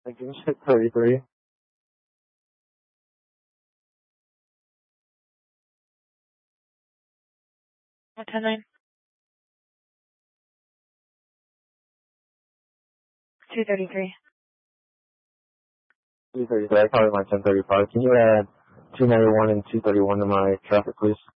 I can check 33. 110.9. 233. 233, I call it my 1035. Can you add 291 and 231 to my traffic, please?